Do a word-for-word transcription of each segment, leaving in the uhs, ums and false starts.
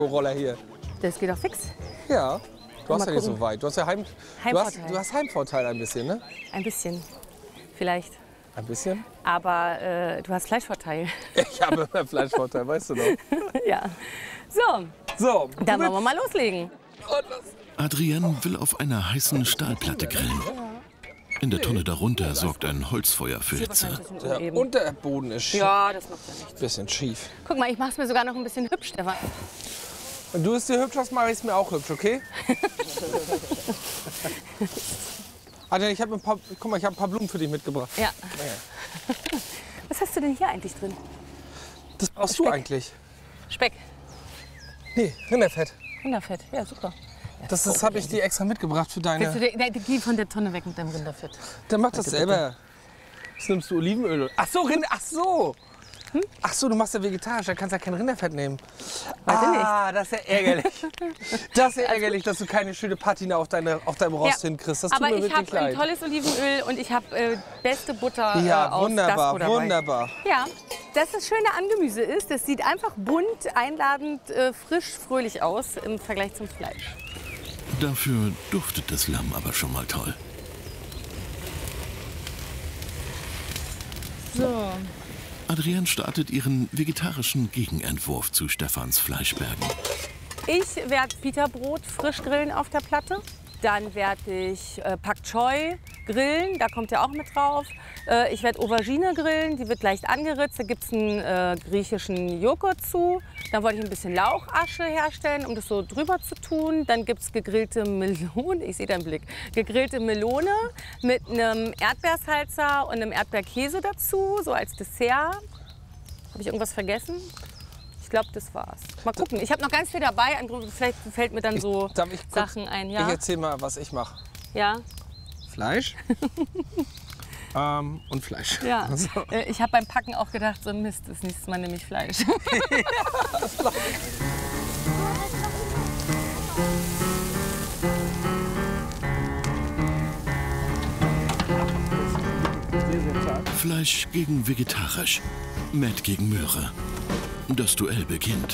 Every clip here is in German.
Roller hier. Das geht doch fix. Ja, du hast ja nicht gucken. so weit. Du hast ja Heim, du hast, du hast Heimvorteil ein bisschen, ne? Ein bisschen, vielleicht. Ein bisschen? Aber äh, du hast Fleischvorteil. Ich habe immer Fleischvorteil, weißt du doch. Ja. So, So, dann wollen wir mal loslegen. Und los. Adrienne will auf einer heißen Stahlplatte grillen. In der Tonne darunter sorgt ein Holzfeuer für Hitze. Der Unterboden ist Ja, das macht ja nichts. bisschen schief. Guck mal, ich mach's mir sogar noch ein bisschen hübsch, Stefan. Wenn du es dir hübsch hast, mache ich es mir auch hübsch, okay? Adrienne, ich habe ein paar, guck mal, ich habe ein paar Blumen für dich mitgebracht. Ja. Was hast du denn hier eigentlich drin? Das brauchst du eigentlich. Speck. Nee, Rinderfett. Rinderfett, ja super. Das, das habe ich dir extra mitgebracht für Willst du deine... dir, nein, geh von der Tonne weg mit deinem Rinderfett. Dann mach das selber. Was nimmst du, Olivenöl? Ach so, Rinder, ach so. Hm? Ach so, du machst ja vegetarisch, da kannst du ja kein Rinderfett nehmen. Weiß ich Ah, das ist ja ärgerlich. Das ist ja ärgerlich, dass du keine schöne Patina auf, deine, auf deinem Rost Ja, hinkriegst. Das tut aber mir ich wirklich habe ein leid. tolles Olivenöl und ich habe äh, beste Butter äh, Ja, aus wunderbar, Dasco dabei. wunderbar. Ja, das das Schöne an Gemüse ist, es sieht einfach bunt, einladend, äh, frisch, fröhlich aus im Vergleich zum Fleisch. Dafür duftet das Lamm aber schon mal toll. So. Adrienne startet ihren vegetarischen Gegenentwurf zu Stefans Fleischbergen. Ich werde Pita-Brot frisch grillen auf der Platte. Dann werde ich äh, Pak Choi grillen, da kommt ja auch mit drauf. Äh, ich werde Aubergine grillen, die wird leicht angeritzt. Da gibt es einen äh, griechischen Joghurt zu. Dann wollte ich ein bisschen Lauchasche herstellen, um das so drüber zu tun. Dann gibt es gegrillte Melone, ich sehe deinen Blick, gegrillte Melone mit einem Erdbeersalsa und einem Erdbeerkäse dazu, so als Dessert. Habe ich irgendwas vergessen? Ich glaube, das war's. Mal gucken. Ich habe noch ganz viel dabei. Vielleicht fällt mir dann so Ich- darf ich kurz- Sachen ein. Ja? Ich erzähl mal, was ich mache. Ja. Fleisch ähm, und Fleisch. Ja. So. Äh, Ich habe beim Packen auch gedacht, so Mist, das nächste Mal nehme ich Fleisch. Fleisch gegen vegetarisch. Matt gegen Möhre. Das Duell beginnt.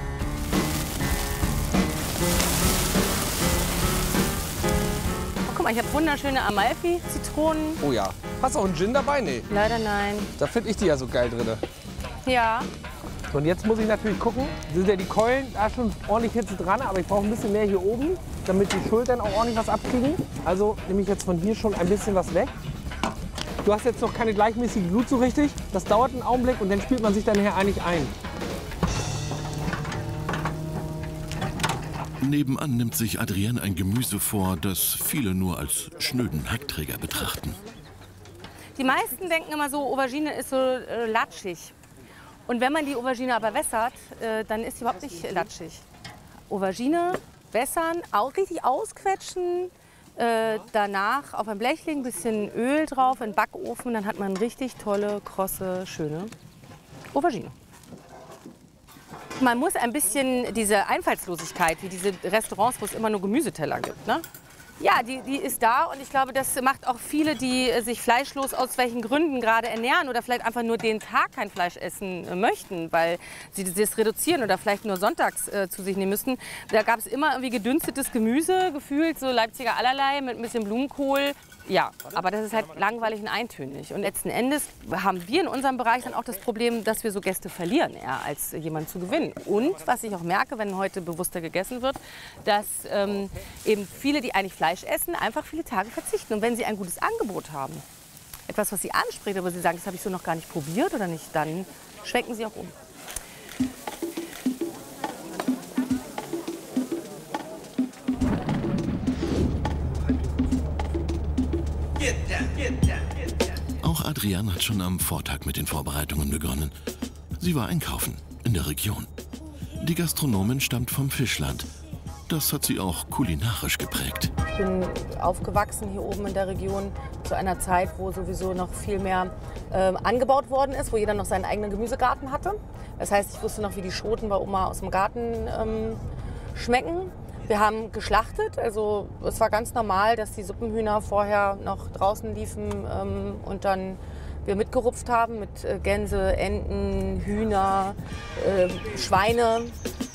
Oh, guck mal, ich habe wunderschöne Amalfi-Zitronen. Oh ja. Hast du auch einen Gin dabei? Nee. Leider nein. Da finde ich die ja so geil drin. Ja. Und jetzt muss ich natürlich gucken, sind ja die Keulen da schon ordentlich Hitze dran, aber ich brauche ein bisschen mehr hier oben, damit die Schultern auch ordentlich was abkriegen. Also nehme ich jetzt von hier schon ein bisschen was weg. Du hast jetzt noch keine gleichmäßige Glut so richtig. Das dauert einen Augenblick und dann spielt man sich dann nachher eigentlich ein. Nebenan nimmt sich Adrienne ein Gemüse vor, das viele nur als schnöden Hackträger betrachten. Die meisten denken immer so, Aubergine ist so äh, latschig. Und wenn man die Aubergine aber wässert, äh, dann ist sie überhaupt nicht latschig. Aubergine wässern, auch richtig ausquetschen, äh, danach auf ein Blech legen, ein bisschen Öl drauf, in den Backofen, dann hat man richtig tolle, krosse, schöne Aubergine. Man muss ein bisschen diese Einfallslosigkeit, wie diese Restaurants, wo es immer nur Gemüseteller gibt, ne? Ja, die, die ist da und ich glaube, das macht auch viele, die sich fleischlos aus welchen Gründen gerade ernähren oder vielleicht einfach nur den Tag kein Fleisch essen möchten, weil sie das reduzieren oder vielleicht nur sonntags äh, zu sich nehmen müssten. Da gab es immer irgendwie gedünstetes Gemüse, gefühlt so Leipziger allerlei mit ein bisschen Blumenkohl. Ja, aber das ist halt langweilig und eintönig. Und letzten Endes haben wir in unserem Bereich dann auch das Problem, dass wir so Gäste verlieren, eher als jemanden zu gewinnen. Und was ich auch merke, wenn heute bewusster gegessen wird, dass ähm, eben viele, die eigentlich Fleisch essen, einfach viele Tage verzichten. Und wenn sie ein gutes Angebot haben, etwas, was sie anspricht, aber sie sagen, das habe ich so noch gar nicht probiert oder nicht, dann schwenken sie auch um. Auch Adrienne hat schon am Vortag mit den Vorbereitungen begonnen. Sie war einkaufen in der Region. Die Gastronomin stammt vom Fischland. Das hat sie auch kulinarisch geprägt. Ich bin aufgewachsen hier oben in der Region zu einer Zeit, wo sowieso noch viel mehr äh, angebaut worden ist, wo jeder noch seinen eigenen Gemüsegarten hatte. Das heißt, ich wusste noch, wie die Schoten bei Oma aus dem Garten ähm, schmecken. Wir haben geschlachtet, also es war ganz normal, dass die Suppenhühner vorher noch draußen liefen ähm, und dann wir mitgerupft haben mit äh, Gänse, Enten, Hühner, äh, Schweine.